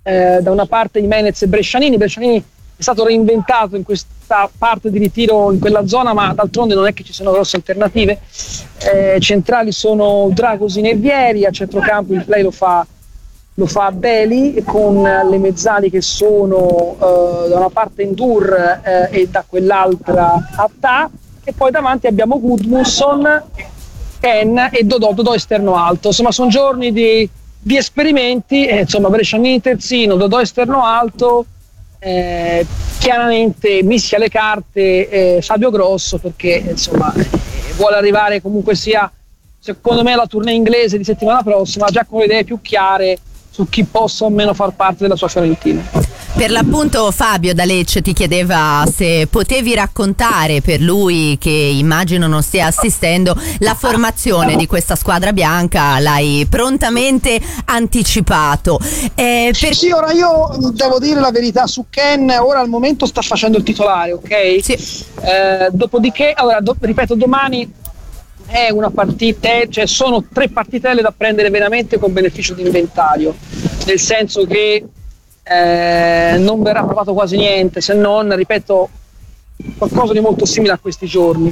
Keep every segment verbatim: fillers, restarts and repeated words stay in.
eh, da una parte Jimenez e Brescianini. Brescianini è stato reinventato in questa parte di ritiro in quella zona, ma d'altronde non è che ci sono grosse alternative. Eh, centrali sono Dragosin e Vieri, a centrocampo il play lo fa lo fa Beli, con le mezzali che sono eh, da una parte Endur eh, e da quell'altra Attà, e poi davanti abbiamo Gudmundsson, Ken e Dodò, Dodò esterno alto. Insomma, sono giorni di, di esperimenti, eh, insomma Brescianini terzino, Dodò esterno alto, eh, chiaramente mischia le carte eh, Fabio Grosso, perché insomma eh, vuole arrivare comunque sia, secondo me, alla tournée inglese di settimana prossima già con le idee più chiare su chi possa o meno far parte della sua Fiorentina. Per l'appunto Fabio da Lecce ti chiedeva se potevi raccontare, per lui che immagino non stia assistendo, la formazione di questa squadra bianca. L'hai prontamente anticipato. Eh, per... Sì, ora io devo dire la verità su Ken, ora al momento sta facendo il titolare, ok? Sì. Eh, dopodiché, allora, do, ripeto, domani è una partita, cioè sono tre partitelle da prendere veramente con beneficio di inventario, nel senso che eh, non verrà provato quasi niente, se non, ripeto, qualcosa di molto simile a questi giorni.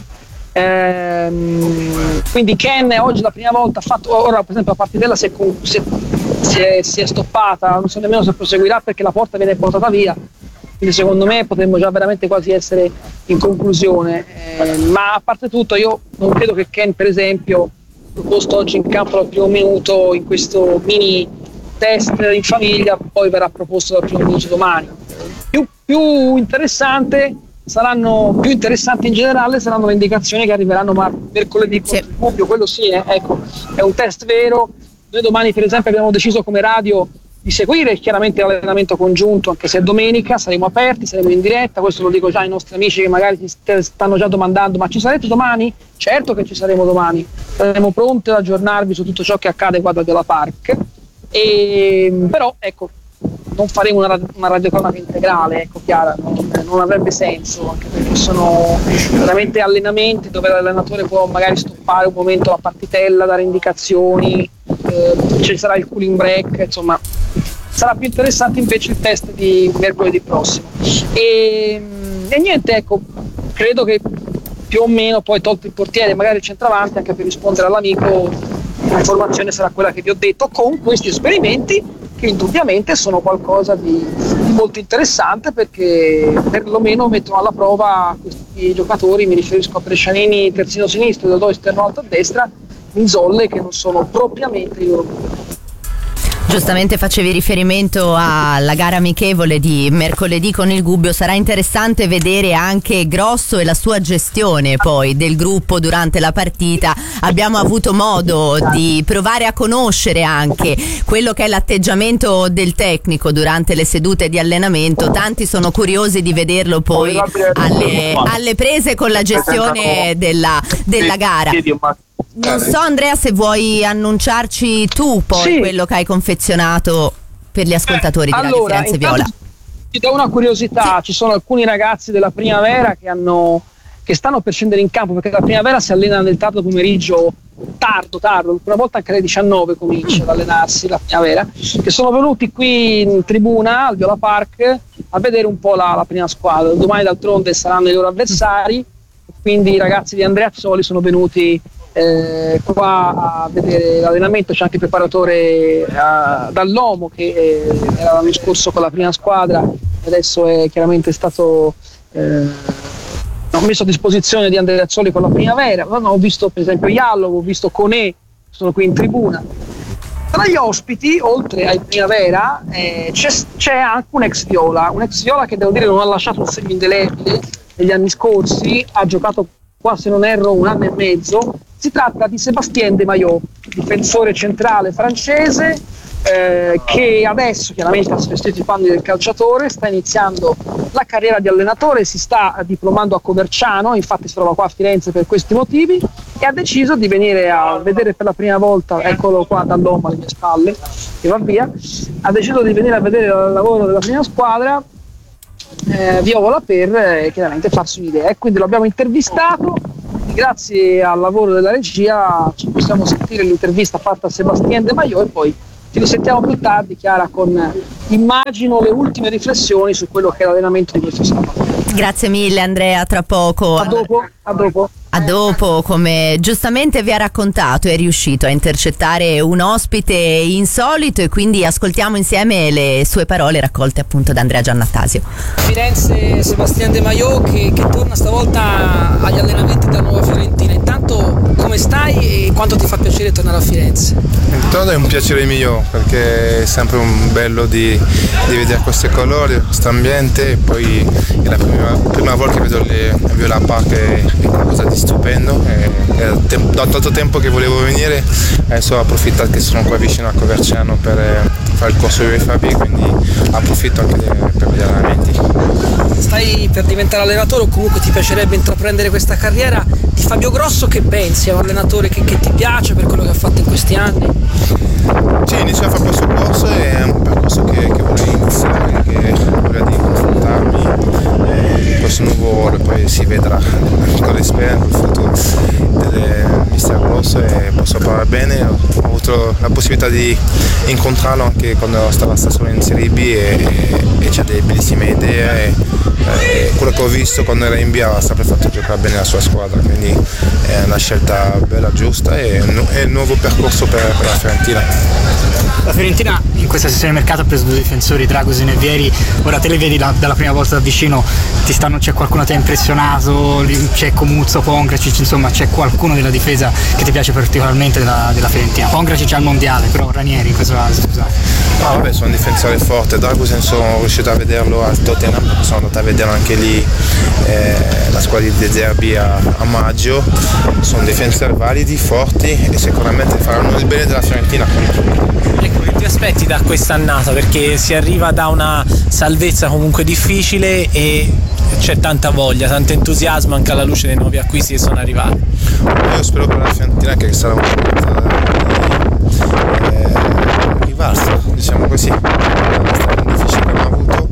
Ehm, quindi Ken oggi la prima volta ha fatto, ora per esempio la partitella si è, si è, si è, si è stoppata, non so nemmeno se proseguirà perché la porta viene portata via, quindi secondo me potremmo già veramente quasi essere in conclusione, eh, ma a parte tutto io non credo che Ken, per esempio, proposto oggi in campo dal primo minuto in questo mini test in famiglia, poi verrà proposto dal primo minuto domani. Più, più interessante saranno più interessanti in generale saranno le indicazioni che arriveranno mar- mercoledì con il Gubbio, quello sì, eh, ecco, è un test vero. Noi domani per esempio abbiamo deciso come radio di seguire chiaramente l'allenamento congiunto, anche se è domenica, saremo aperti, saremo in diretta, questo lo dico già ai nostri amici che magari ti st- stanno già domandando: ma ci sarete domani? Certo che ci saremo domani, saremo pronti ad aggiornarvi su tutto ciò che accade qua da Viola Park, e, però ecco, non faremo una, una radiocronaca integrale, ecco, Chiara, non, non avrebbe senso, anche perché sono veramente allenamenti dove l'allenatore può magari stoppare un momento la partitella, dare indicazioni, eh, ci sarà il cooling break, insomma sarà più interessante invece il test di mercoledì prossimo. E, e niente, ecco, credo che più o meno, poi tolto il portiere, magari il centravanti, anche per rispondere all'amico, l'informazione sarà quella che vi ho detto, con questi esperimenti che indubbiamente sono qualcosa di, di molto interessante, perché perlomeno mettono alla prova questi giocatori, mi riferisco a Brescianini terzino sinistro, Dodò esterno alto a destra, in zolle che non sono propriamente i loro. Giustamente facevi riferimento alla gara amichevole di mercoledì con il Gubbio. Sarà interessante vedere anche Grosso e la sua gestione poi del gruppo durante la partita. Abbiamo avuto modo di provare a conoscere anche quello che è l'atteggiamento del tecnico durante le sedute di allenamento. Tanti sono curiosi di vederlo poi alle, alle prese con la gestione della, della gara. Non so, Andrea, se vuoi annunciarci tu poi sì. quello che hai confezionato per gli ascoltatori di Radio allora, Firenze Viola. Ti do una curiosità, sì. Ci sono alcuni ragazzi della Primavera che hanno che stanno per scendere in campo, perché la Primavera si allena nel tardo pomeriggio, tardo, tardo, una volta anche alle diciannove comincia ad allenarsi la Primavera, che sono venuti qui in tribuna al Viola Park a vedere un po' la, la prima squadra. Domani d'altronde saranno i loro avversari, quindi i ragazzi di Andrea Azzoli sono venuti Eh, qua a vedere l'allenamento. C'è anche il preparatore eh, Dall'Omo che eh, era l'anno scorso con la prima squadra e adesso è chiaramente stato eh, messo a disposizione di Andrea Azzoli con la Primavera. No, ho visto per esempio Iallo, ho visto Conè, sono qui in tribuna. Tra gli ospiti, oltre ai Primavera, eh, c'è, c'è anche un ex Viola, un ex Viola che devo dire non ha lasciato un segno indelebile negli anni scorsi, ha giocato qua, se non erro, un anno e mezzo. Si tratta di Sébastien Demayot, difensore centrale francese, eh, che adesso chiaramente ha svestito i panni del calciatore, sta iniziando la carriera di allenatore, si sta diplomando a Coverciano, infatti si trova qua a Firenze per questi motivi, e ha deciso di venire a vedere per la prima volta, eccolo qua Dall'Omo alle mie spalle, che va via, ha deciso di venire a vedere il lavoro della prima squadra eh, Viola per eh, chiaramente farsi un'idea, e quindi lo abbiamo intervistato. Grazie al lavoro della regia ci possiamo sentire l'intervista fatta a Sébastien Demayot e poi Ci risentiamo più tardi, Chiara, con immagino le ultime riflessioni su quello che è l'allenamento di questo sabato. Grazie mille Andrea, tra poco. A dopo, a dopo. A dopo, come giustamente vi ha raccontato, è riuscito a intercettare un ospite insolito e quindi ascoltiamo insieme le sue parole raccolte appunto da Andrea Giannattasio. Firenze, Sébastien Demayot che, che torna stavolta agli allenamenti della nuova Fiorentina. Intanto come stai e quanto ti fa piacere tornare a Firenze? Intanto è un piacere mio perché è sempre un bello di, di vedere questi colori, questo ambiente, e poi è la prima, prima volta che vedo le Viola Park, è qualcosa di stupendo, e, e da tanto tempo che volevo venire, adesso ho approfittato che sono qua vicino a Coverciano per eh, fare il corso U E F A B, quindi approfitto anche de, per gli allenamenti. Stai per diventare allenatore o comunque ti piacerebbe intraprendere questa carriera? Di Fabio Grosso che pensi? È un allenatore che, che ti piace per quello che ha fatto in questi anni? Sì, inizio a fare questo corso, è un percorso che, che volevo iniziare, che volevo di confrontarmi in questo nuovo ruolo, poi si vedrà con l'esperienza, il futuro del mister Grosso, e posso parlare bene. Ho avuto la possibilità di incontrarlo anche quando stava solo in Serie B e, e c'ha delle bellissime idee, e, e quello che ho visto quando era in B ha sempre fatto giocare bene la sua squadra, quindi è una scelta bella, giusta, e è il nuovo percorso per, per la Fiorentina. La Fiorentina in questa sessione di mercato ha preso due difensori, Dragosin e Vieri. Ora te le vedi da, dalla prima volta da vicino, ti stanno, c'è qualcuno che ti ha impressionato? C'è Comuzzo, Pongracic, insomma c'è qualcuno della difesa che ti piace particolarmente della, della Fiorentina? Pongracic al mondiale, però Ranieri in questo caso, scusate. No, vabbè, sono un difensore forte. Dragosin sono riuscito a vederlo al Tottenham, sono andato a vedere anche lì eh, la squadra di De Zerbi a, a maggio. Sono difensori validi, forti, e sicuramente faranno il bene della Fiorentina. Ecco, che ti aspetti da quest'annata? Perché si arriva da una salvezza comunque difficile e c'è tanta voglia, tanto entusiasmo anche alla luce dei nuovi acquisti che sono arrivati. Io spero per la Fiorentina che sarà una eh, rivalsa, diciamo così, è stato difficile che hanno avuto,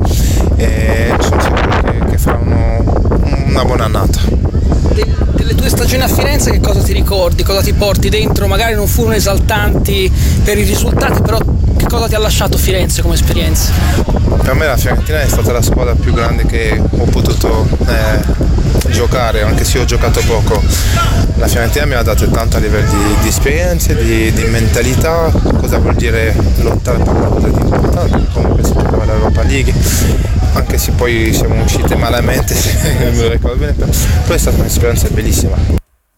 e sono sicuro che, che faranno una buona annata. De- delle tue stagioni a Firenze che cosa ti ricordi? Cosa ti porti dentro? Magari non furono esaltanti per i risultati, però che cosa ti ha lasciato Firenze come esperienza? Per me la Fiorentina è stata la squadra più grande che ho potuto eh, giocare, anche se ho giocato poco. La Fiorentina mi ha dato tanto a livello di, di esperienze, di, di mentalità, cosa vuol dire lottare per qualcosa di importante, comunque si giocava l'Europa League, anche se poi siamo usciti malamente, se me lo ricordo bene, però è stata un'esperienza bellissima.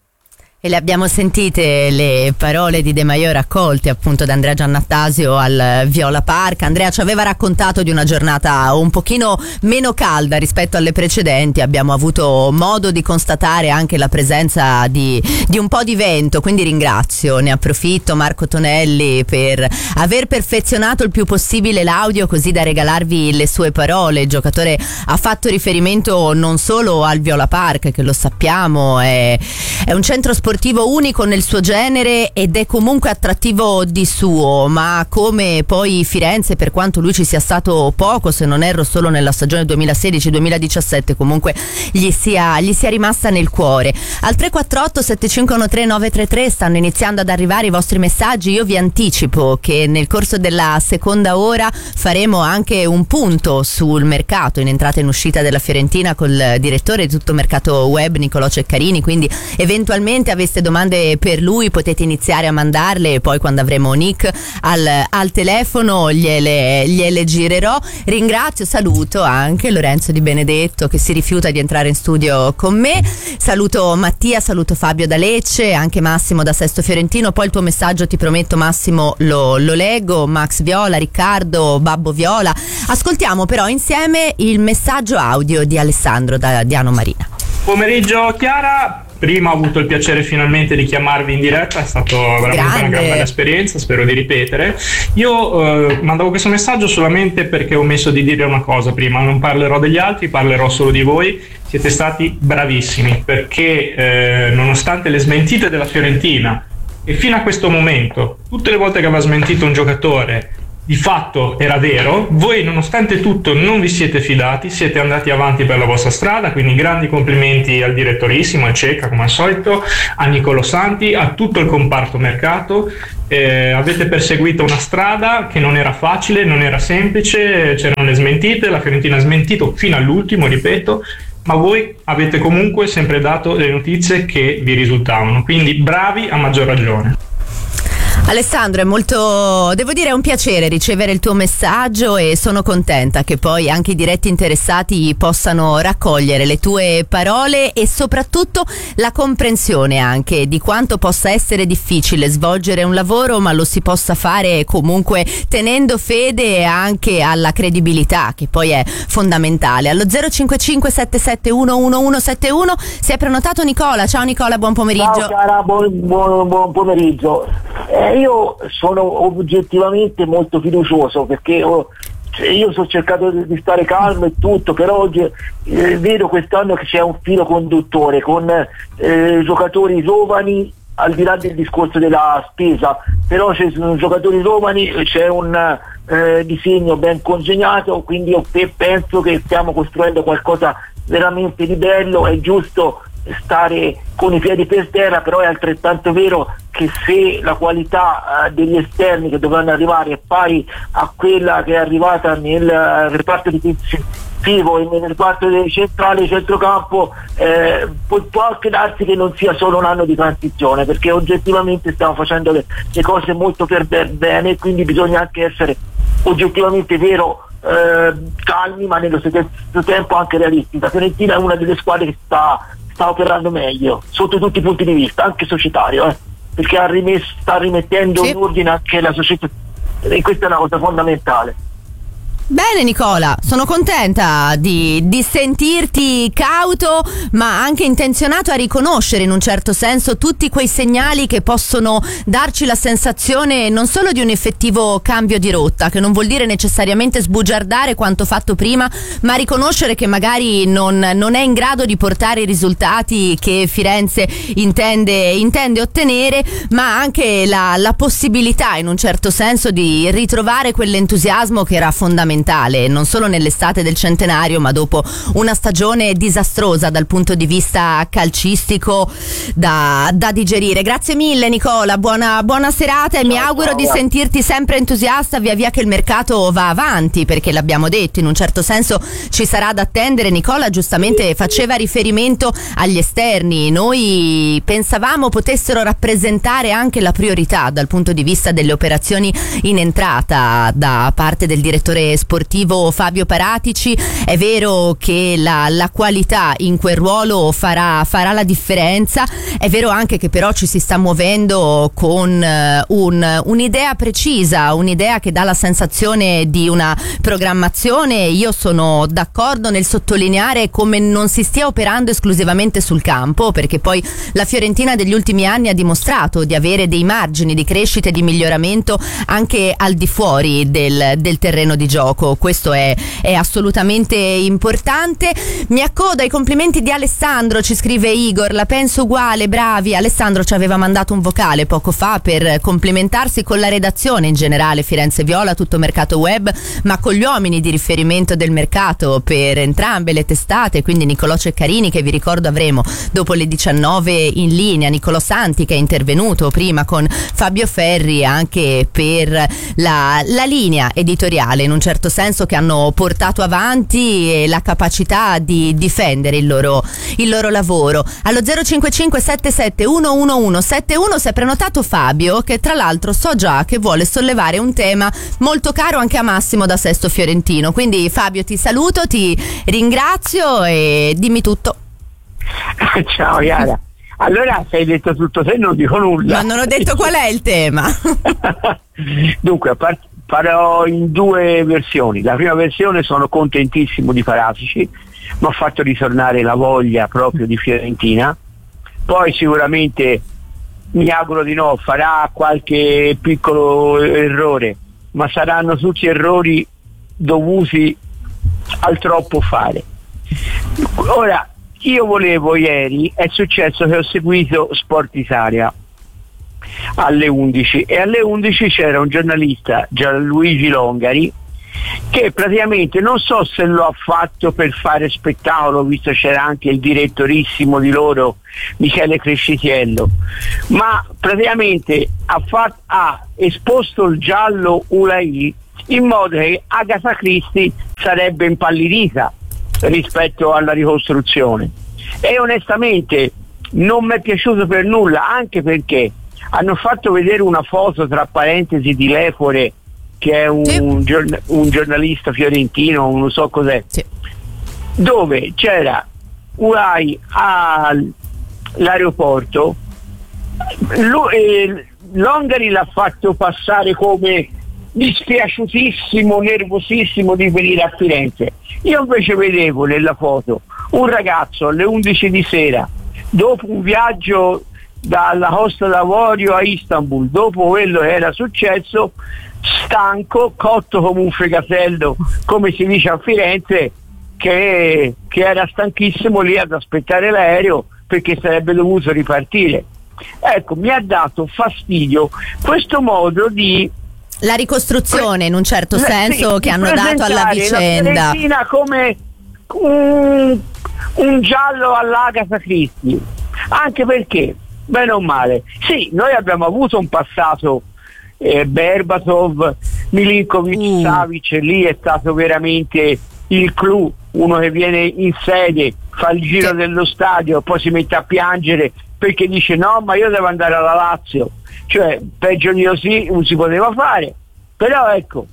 E le abbiamo sentite le parole di Demayot raccolte appunto da Andrea Giannattasio al Viola Park. Andrea ci aveva raccontato di una giornata un pochino meno calda rispetto alle precedenti, abbiamo avuto modo di constatare anche la presenza di, di un po' di vento, quindi ringrazio, ne approfitto Marco Tonelli per aver perfezionato il più possibile l'audio così da regalarvi le sue parole. Il giocatore ha fatto riferimento non solo al Viola Park, che lo sappiamo è, è un centro sportivo unico nel suo genere ed è comunque attrattivo di suo, ma come poi Firenze, per quanto lui ci sia stato poco, se non erro solo nella stagione duemilasedici duemiladiciassette, comunque gli sia, gli sia rimasta nel cuore. Al tre quattro otto sette cinque uno tre nove tre tre stanno iniziando ad arrivare i vostri messaggi. Io vi anticipo che nel corso della seconda ora faremo anche un punto sul mercato in entrata e in uscita della Fiorentina col direttore di tutto mercato web Nicolò Ceccarini, quindi eventualmente avete aveste domande per lui potete iniziare a mandarle e poi quando avremo Nick al, al telefono gliele, gliele girerò. Ringrazio, saluto anche Lorenzo Di Benedetto che si rifiuta di entrare in studio con me, saluto Mattia, saluto Fabio da Lecce, anche Massimo da Sesto Fiorentino, poi il tuo messaggio ti prometto Massimo lo, lo leggo, Max Viola, Riccardo, Babbo Viola. Ascoltiamo però insieme il messaggio audio di Alessandro da Diano Marina. Pomeriggio Chiara, prima ho avuto il piacere finalmente di chiamarvi in diretta, è stato veramente Grande. Una gran bella esperienza, spero di ripetere. Io eh, mandavo questo messaggio solamente perché ho omesso di dire una cosa prima, non parlerò degli altri, parlerò solo di voi. Siete stati bravissimi perché eh, nonostante le smentite della Fiorentina e fino a questo momento, tutte le volte che aveva smentito un giocatore di fatto era vero. Voi nonostante tutto non vi siete fidati, siete andati avanti per la vostra strada, quindi grandi complimenti al direttorissimo, a Cecca come al solito, a Nicolò Santi, a tutto il comparto mercato. Eh, avete perseguito una strada che non era facile, non era semplice, c'erano le smentite, la Fiorentina ha smentito fino all'ultimo, ripeto, ma voi avete comunque sempre dato le notizie che vi risultavano, quindi bravi a maggior ragione. Alessandro, è molto, devo dire, è un piacere ricevere il tuo messaggio e sono contenta che poi anche i diretti interessati possano raccogliere le tue parole e soprattutto la comprensione anche di quanto possa essere difficile svolgere un lavoro, ma lo si possa fare comunque tenendo fede anche alla credibilità, che poi è fondamentale. Allo zero cinque cinque sette sette uno uno uno sette uno si è prenotato Nicola. Ciao Nicola, buon pomeriggio. Ciao cara, buon, buon, buon pomeriggio. Eh, io sono oggettivamente molto fiducioso perché oh, io sto cercando di stare calmo e tutto, però oggi eh, vedo quest'anno che c'è un filo conduttore con eh, giocatori giovani, al di là del discorso della spesa, però ci sono giocatori giovani, c'è un eh, disegno ben congegnato, quindi io penso che stiamo costruendo qualcosa veramente di bello. È giusto stare con i piedi per terra, però è altrettanto vero che se la qualità uh, degli esterni che dovranno arrivare è pari a quella che è arrivata nel uh, reparto difensivo e nel reparto centrale centrocampo, eh, può, può anche darsi che non sia solo un anno di transizione, perché oggettivamente stiamo facendo le, le cose molto per bene, quindi bisogna anche essere oggettivamente vero eh, calmi, ma nello stesso tempo anche realisti. La Fiorentina è una delle squadre che sta sta operando meglio sotto tutti i punti di vista, anche societario, eh, perché ha rimesso, sta rimettendo sì. in ordine anche la società, e questa è una cosa fondamentale. Bene Nicola, sono contenta di, di sentirti cauto ma anche intenzionato a riconoscere in un certo senso tutti quei segnali che possono darci la sensazione non solo di un effettivo cambio di rotta, che non vuol dire necessariamente sbugiardare quanto fatto prima, ma riconoscere che magari non, non è in grado di portare i risultati che Firenze intende, intende ottenere, ma anche la, la possibilità in un certo senso di ritrovare quell'entusiasmo che era fondamentale non solo nell'estate del centenario, ma dopo una stagione disastrosa dal punto di vista calcistico da, da digerire. Grazie mille Nicola, buona, buona serata e ciao, mi auguro ciao. di sentirti sempre entusiasta via via che il mercato va avanti, perché l'abbiamo detto, in un certo senso ci sarà da attendere. Nicola giustamente faceva riferimento agli esterni, noi pensavamo potessero rappresentare anche la priorità dal punto di vista delle operazioni in entrata da parte del direttore sportivo Fabio Paratici. È vero che la, la qualità in quel ruolo farà, farà la differenza, è vero anche che però ci si sta muovendo con uh, un, un'idea precisa, un'idea che dà la sensazione di una programmazione. Io sono d'accordo nel sottolineare come non si stia operando esclusivamente sul campo, perché poi la Fiorentina degli ultimi anni ha dimostrato di avere dei margini di crescita e di miglioramento anche al di fuori del, del terreno di gioco. Questo è, è assolutamente importante. Mi accodo ai complimenti di Alessandro, ci scrive Igor, la penso uguale, bravi. Alessandro ci aveva mandato un vocale poco fa per complimentarsi con la redazione in generale Firenze Viola, tutto mercato web, ma con gli uomini di riferimento del mercato per entrambe le testate, quindi Nicolò Ceccarini, che vi ricordo avremo dopo le diciannove in linea, Nicolò Santi che è intervenuto prima con Fabio Ferri anche per la, la linea editoriale in un certo senso, che hanno portato avanti la capacità di difendere il loro, il loro lavoro. Allo zero cinque cinque sette sette uno uno uno sette uno si è prenotato Fabio, che tra l'altro so già che vuole sollevare un tema molto caro anche a Massimo da Sesto Fiorentino. Quindi Fabio, ti saluto, ti ringrazio e dimmi tutto. Ciao Chiara. Allora, se hai detto tutto te non dico nulla. Ma non ho detto qual è il tema. Dunque, a parte farò in due versioni. La prima versione, sono contentissimo di Paratici, mi ha fatto ritornare la voglia proprio di Fiorentina. Poi sicuramente, mi auguro di no, farà qualche piccolo errore, ma saranno tutti errori dovuti al troppo fare. Ora, io volevo ieri, è successo che ho seguito Sport Italia alle undici, e alle undici c'era un giornalista, Gianluigi Longari, che praticamente, non so se lo ha fatto per fare spettacolo, visto c'era anche il direttorissimo di loro, Michele Crescitiello, ma praticamente ha, fatto, ha esposto il giallo Ulai in modo che Agatha Christie sarebbe impallidita rispetto alla ricostruzione, e onestamente non mi è piaciuto per nulla, anche perché hanno fatto vedere una foto, tra parentesi, di Lepore, che è un, sì. giorn- un giornalista fiorentino, non so cos'è, sì. dove c'era Ulai all'aeroporto, lui, eh, Longari l'ha fatto passare come dispiaciutissimo, nervosissimo di venire a Firenze. Io invece vedevo nella foto un ragazzo alle undici di sera, dopo un viaggio dalla Costa d'Avorio a Istanbul, dopo quello che era successo, stanco, cotto come un fregatello, come si dice a Firenze, che, che era stanchissimo lì ad aspettare l'aereo perché sarebbe dovuto ripartire. Ecco, mi ha dato fastidio questo modo di la ricostruzione, in un certo senso, sì, che hanno dato alla vicenda, la Fiorentina come un, un giallo all'Agatha Christie, anche perché, bene o male, sì, noi abbiamo avuto un passato, eh, Berbatov, Milinkovic, mm. Savic, lì è stato veramente il clou, uno che viene in sede, fa il giro sì. dello stadio, poi si mette a piangere perché dice no, ma io devo andare alla Lazio, cioè peggio di così non si poteva fare. Però ecco,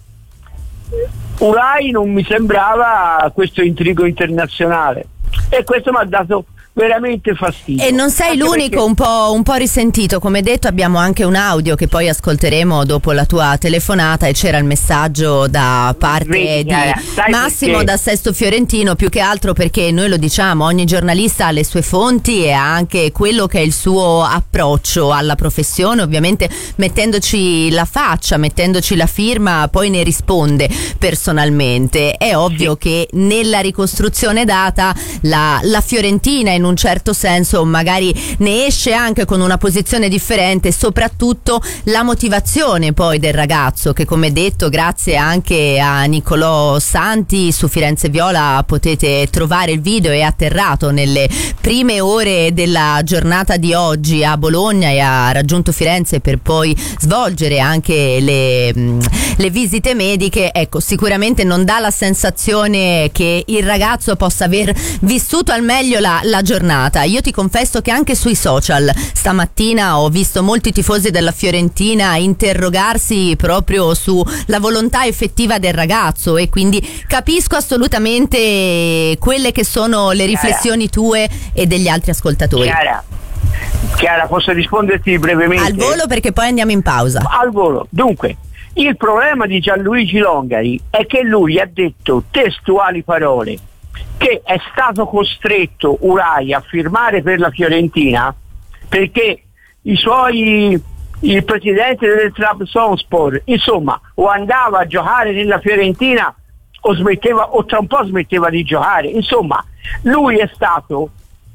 Ulai non mi sembrava questo intrigo internazionale, e questo mi ha dato veramente fastidio. E non sei anche l'unico perché... un po', un po' risentito, come detto abbiamo anche un audio che poi ascolteremo dopo la tua telefonata, e c'era il messaggio da parte Vedi, di eh, Massimo perché... da Sesto Fiorentino, più che altro perché noi lo diciamo, ogni giornalista ha le sue fonti e ha anche quello che è il suo approccio alla professione, ovviamente mettendoci la faccia, mettendoci la firma, poi ne risponde personalmente. È ovvio sì. che nella ricostruzione data la, la Fiorentina in un certo senso magari ne esce anche con una posizione differente, soprattutto la motivazione poi del ragazzo, che come detto grazie anche a Nicolò Santi su Firenze Viola potete trovare il video, è atterrato nelle prime ore della giornata di oggi a Bologna e ha raggiunto Firenze per poi svolgere anche le, le visite mediche. Ecco, sicuramente non dà la sensazione che il ragazzo possa aver vissuto al meglio la, la giornata. Io ti confesso che anche sui social stamattina ho visto molti tifosi della Fiorentina interrogarsi proprio sulla volontà effettiva del ragazzo, e quindi capisco assolutamente quelle che sono le riflessioni tue e degli altri ascoltatori. Chiara, Chiara, posso risponderti brevemente? Al volo, perché poi andiamo in pausa. Al volo. Dunque, il problema di Gianluigi Longari è che lui ha detto testuali parole, che è stato costretto Ulai a firmare per la Fiorentina perché i suoi il presidente del Trabzonspor insomma o andava a giocare nella Fiorentina o smetteva, o tra un po' smetteva di giocare, insomma lui è stato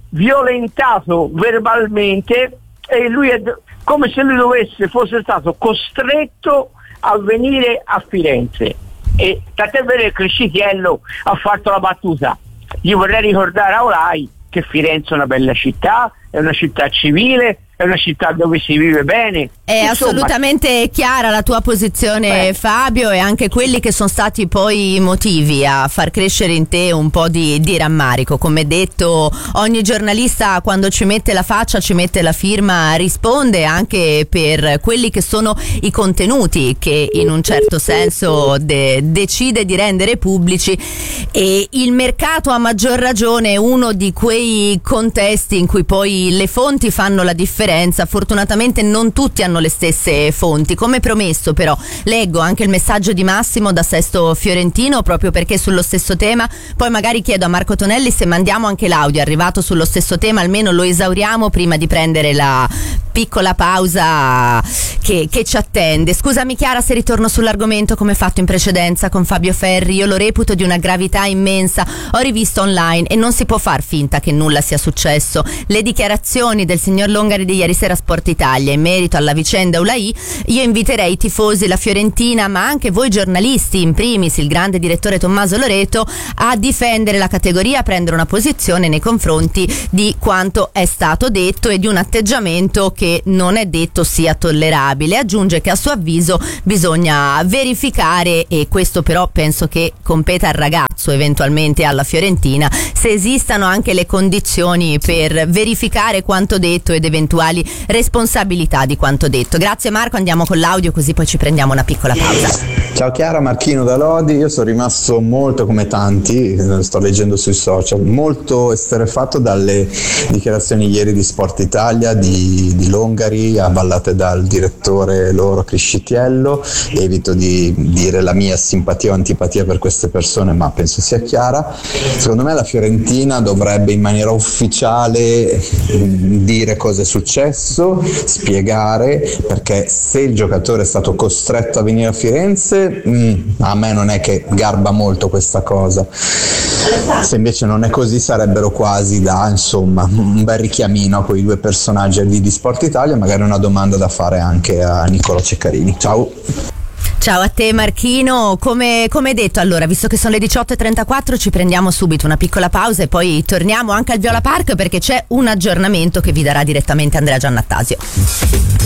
violentato verbalmente, e lui è come se lui dovesse fosse stato costretto a venire a Firenze. E tant'è vero che Crescitiello ha fatto la battuta: io vorrei ricordare a Ulai che Firenze è una bella città, è una città civile, è una città dove si vive bene. È Insomma, assolutamente chiara la tua posizione, eh. Fabio, e anche quelli che sono stati poi i motivi a far crescere in te un po' di, di rammarico. Come detto, ogni giornalista quando ci mette la faccia, ci mette la firma, risponde anche per quelli che sono i contenuti che in un certo senso de- decide di rendere pubblici, e il mercato a maggior ragione è uno di quei contesti in cui poi le fonti fanno la differenza. Fortunatamente non tutti hanno le stesse fonti. Come promesso, però, leggo anche il messaggio di Massimo da Sesto Fiorentino, proprio perché sullo stesso tema. Poi magari chiedo a Marco Tonelli se mandiamo anche l'audio arrivato sullo stesso tema, almeno lo esauriamo prima di prendere la piccola pausa che, che ci attende. Scusami Chiara se ritorno sull'argomento come fatto in precedenza con Fabio Ferri, io lo reputo di una gravità immensa, ho rivisto online e non si può far finta che nulla sia successo. Le dichiarazioni del signor Longari di ieri sera a Sport Italia in merito alla vicenda Ulai, io inviterei i tifosi, la Fiorentina, ma anche voi giornalisti, in primis il grande direttore Tommaso Loreto, a difendere la categoria, a prendere una posizione nei confronti di quanto è stato detto e di un atteggiamento che non è detto sia tollerabile. Aggiunge che a suo avviso bisogna verificare, e questo però penso che competa al ragazzo, eventualmente alla Fiorentina, se esistano anche le condizioni per verificare quanto detto ed eventuali responsabilità di quanto detto. Grazie Marco, andiamo con l'audio così poi ci prendiamo una piccola pausa. Ciao Chiara, Marchino da Lodi. Io sono rimasto molto, come tanti, sto leggendo sui social, molto esterrefatto dalle dichiarazioni ieri di Sport Italia, di, di Longari, avallate dal direttore loro Criscitiello. Evito di dire la mia simpatia o antipatia per queste persone, ma penso sia chiara. Secondo me la Fiorentina dovrebbe in maniera ufficiale dire cosa è successo, spiegare, perché se il giocatore è stato costretto a venire a Firenze, Mm, a me non è che garba molto questa cosa. Se invece non è così, sarebbero quasi da, insomma, un bel richiamino a quei due personaggi di Sport Italia. Magari una domanda da fare anche a Nicola Ceccarini. Ciao. Ciao a te Marchino, come, come detto, allora, visto che sono le diciotto e trentaquattro, ci prendiamo subito una piccola pausa e poi torniamo anche al Viola Park, perché c'è un aggiornamento che vi darà direttamente Andrea Giannattasio.